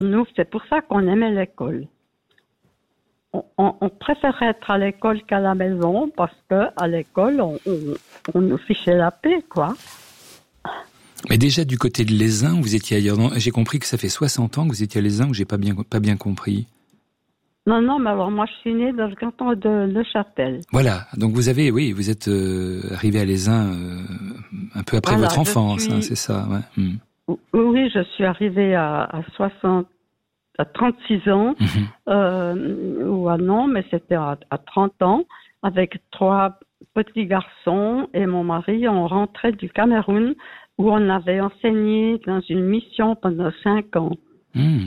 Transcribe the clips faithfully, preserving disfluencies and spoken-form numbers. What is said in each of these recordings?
nous, c'est pour ça qu'on aimait l'école. On, on, on préférait être à l'école qu'à la maison parce que à l'école, on, on, on nous fichait la paix, quoi. Mais déjà, du côté de l'Aisin, vous étiez ailleurs. Non, j'ai compris que ça fait soixante ans que vous étiez à l'Aisin, ou j'ai pas bien, pas bien compris. Non, non, mais alors moi, je suis née dans le canton de Neuchâtel. Voilà. Donc vous avez, oui, vous êtes euh, arrivé à l'Aisin euh, un peu après voilà, votre enfance, suis... hein, c'est ça, ouais. Hmm. Oui, je suis arrivée à, à soixante, à trente-six ans, mmh. euh, ou à non, mais c'était à, à trente ans, avec trois petits garçons et mon mari. On rentrait du Cameroun où on avait enseigné dans une mission pendant cinq ans. Mmh.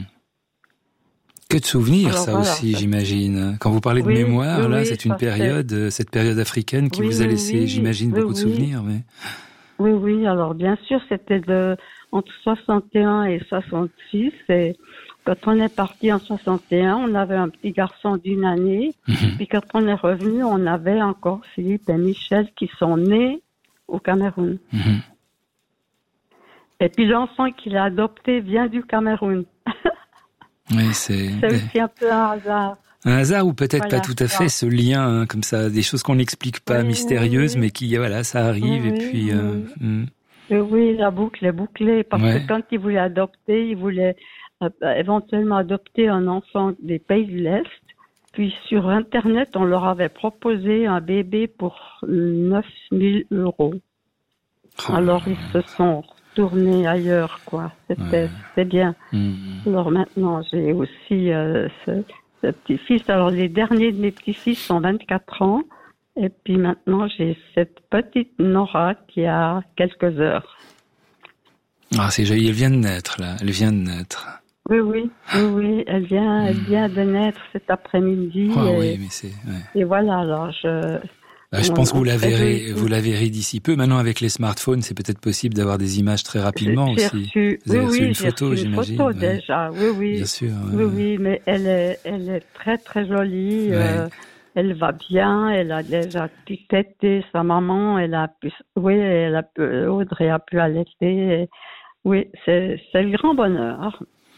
Que de souvenirs, alors, ça voilà, aussi, ça... j'imagine. Quand vous parlez de oui, mémoire, oui, là, oui, c'est une période, fait... cette période africaine qui oui, vous a laissé, oui, j'imagine, oui, beaucoup oui. de souvenirs. Mais... Oui, oui, alors bien sûr, c'était de, entre soixante et un et soixante-six. Et quand on est parti en soixante et un, on avait un petit garçon d'une année. Mm-hmm. Puis quand on est revenu, on avait encore Philippe et Michel qui sont nés au Cameroun. Mm-hmm. Et puis l'enfant qu'il a adopté vient du Cameroun. Oui, c'est... c'est aussi un peu un hasard. Un hasard ou peut-être voilà, pas tout à fait ce lien, hein, comme ça, des choses qu'on n'explique pas, oui, mystérieuses, oui, oui. mais qui, voilà, ça arrive oui, et puis... Euh, oui. hmm. Et oui, la boucle est bouclée parce ouais. que quand il voulait adopter, il voulait euh, éventuellement adopter un enfant des pays de l'Est. Puis sur Internet, on leur avait proposé un bébé pour neuf mille euros. Oh. Alors ils se sont retournés ailleurs, quoi. C'était, ouais. c'était bien. Hmm. Alors maintenant, j'ai aussi... Euh, ce, petits-fils. Alors, les derniers de mes petits-fils sont vingt-quatre ans. Et puis maintenant, j'ai cette petite Nora qui a quelques heures. Ah, c'est joli. Elle vient de naître, là. Elle vient de naître. Oui, oui. Oui, oui. Elle vient, mmh. elle vient de naître cet après-midi. Oh, et, oui, mais c'est, ouais. Et voilà, alors je... Bah, je on, pense que vous la verrez, vous la verrez d'ici peu. Maintenant, avec les smartphones, c'est peut-être possible d'avoir des images très rapidement j'ai aussi. Reçu, vous avez oui, reçu oui, une photo, reçu j'imagine. Une photo ouais. déjà, oui, oui. Bien sûr. Ouais. Oui, oui, mais elle est, elle est très, très jolie. Ouais. Euh, elle va bien. Elle a déjà pu téter sa maman. Elle a pu, oui, elle a pu, Audrey a pu allaiter. Et, oui, c'est, c'est le grand bonheur.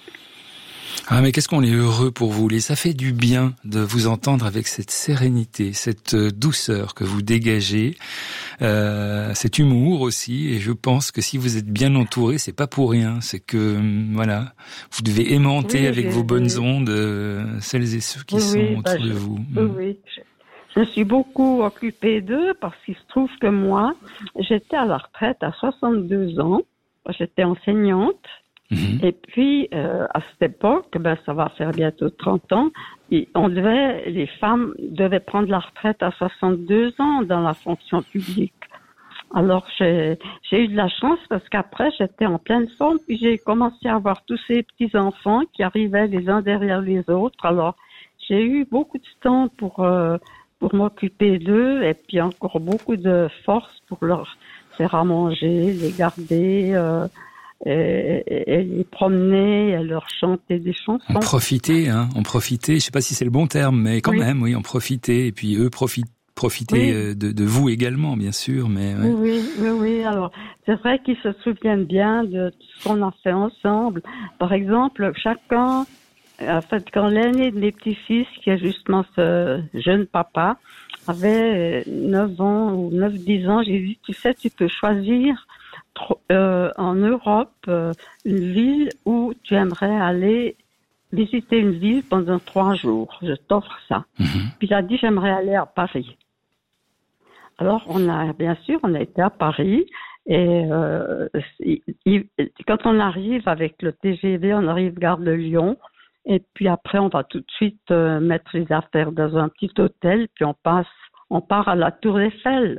Ah, mais qu'est-ce qu'on est heureux pour vous. Ça fait du bien de vous entendre avec cette sérénité, cette douceur que vous dégagez, euh, cet humour aussi. Et je pense que si vous êtes bien entouré, c'est pas pour rien. C'est que, voilà, vous devez aimanter oui, avec vos bonnes oui. ondes euh, celles et ceux qui oui, sont oui, autour bah, de je, vous. Oui, mmh. oui. Je, je me suis beaucoup occupée d'eux parce qu'il se trouve que moi, j'étais à la retraite à soixante-deux ans. J'étais enseignante. Mmh. Et puis, euh, à cette époque, ben, ça va faire bientôt trente ans, et on devait, les femmes devaient prendre la retraite à soixante-deux ans dans la fonction publique. Alors, j'ai, j'ai eu de la chance parce qu'après, j'étais en pleine forme, puis j'ai commencé à avoir tous ces petits-enfants qui arrivaient les uns derrière les autres. Alors, j'ai eu beaucoup de temps pour, euh, pour m'occuper d'eux et puis encore beaucoup de force pour leur faire à manger, les garder, euh, Et, et, et les promener, et leur chanter des chansons. En profiter, hein, en profiter. Je sais pas si c'est le bon terme, mais quand oui. même, oui, en profiter. Et puis eux profitent, profiter oui. de, de vous également, bien sûr. Mais ouais. oui, oui, oui. Alors c'est vrai qu'ils se souviennent bien de tout ce qu'on a fait ensemble. Par exemple, chacun, en fait, quand l'aîné de mes petits-fils, qui est justement ce jeune papa, avait neuf ans ou neuf dix ans, j'ai dit, tu sais, tu peux choisir. Euh, en Europe, euh, une ville où tu aimerais aller visiter une ville pendant trois jours. Je t'offre ça. Mm-hmm. Puis il a dit, j'aimerais aller à Paris. Alors, on a, bien sûr, on a été à Paris. Et euh, il, il, quand on arrive avec le T G V, on arrive gare de Lyon. Et puis après, on va tout de suite euh, mettre les affaires dans un petit hôtel. Puis on passe, on part à la Tour Eiffel.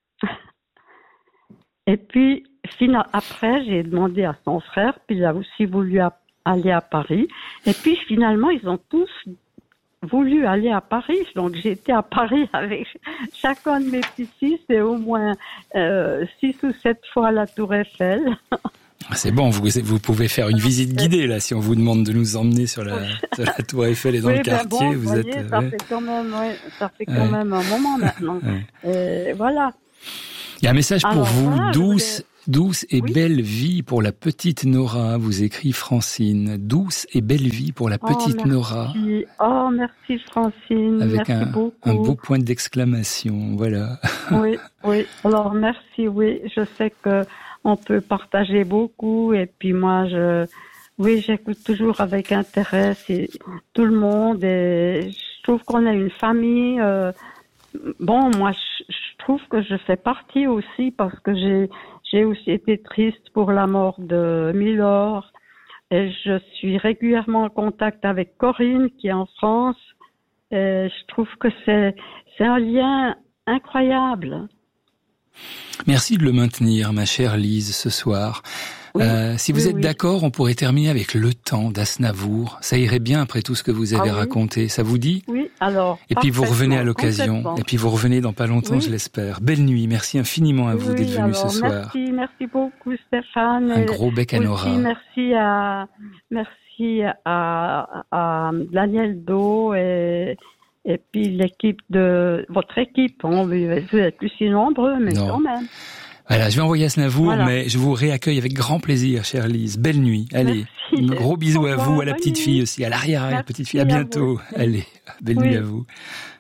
Et puis, après, j'ai demandé à son frère, puis il a aussi voulu aller à Paris. Et puis, finalement, ils ont tous voulu aller à Paris. Donc, j'ai été à Paris avec chacun de mes petits-fils et au moins euh, six ou sept fois à la Tour Eiffel. C'est bon, vous, vous pouvez faire une visite guidée, là, si on vous demande de nous emmener sur la, sur la Tour Eiffel et dans oui, le quartier. Ben bon, vous voyez, êtes, ça ouais. fait quand même, ouais, ça fait quand ouais. même un moment maintenant. Ouais. Et voilà. Il y a un message pour Alors, vous, voilà, douce, Douce et Oui. belle vie pour la petite Nora, vous écrit Francine. Douce et belle vie pour la petite oh, Nora. Oh, merci Francine. Avec merci un, beaucoup. un beau point d'exclamation, voilà. Oui, oui. Alors merci, oui. Je sais que on peut partager beaucoup et puis moi, je, oui, j'écoute toujours avec intérêt c'est tout le monde et je trouve qu'on a une famille. Euh, bon, moi, je, je trouve que je fais partie aussi parce que j'ai J'ai aussi été triste pour la mort de Milor et je suis régulièrement en contact avec Corinne qui est en France et je trouve que c'est, c'est un lien incroyable. Merci de le maintenir, ma chère Lise, ce soir. Oui, euh, si vous oui, êtes oui. d'accord, on pourrait terminer avec Le Temps d'Aznavour. Ça irait bien après tout ce que vous avez ah, oui. raconté. Ça vous dit ? Oui, alors. Et puis vous revenez à l'occasion. Et puis vous revenez dans pas longtemps, oui. je l'espère. Belle nuit. Merci infiniment à vous oui, d'être venu alors, ce soir. Merci, merci beaucoup Stéphane. Un gros bec à Nora. Aussi, merci à, merci à, à Daniel Do et, et puis l'équipe de, votre équipe. Hein, vous êtes plus si nombreux, mais non. quand même. Voilà, je vais envoyer Aznavour, voilà. mais je vous réaccueille avec grand plaisir, chère Lise. Belle nuit. Allez, un gros bisou à vous, à la petite fille aussi, à l'arrière, petite fille. À bientôt. À Allez, belle oui. nuit à vous.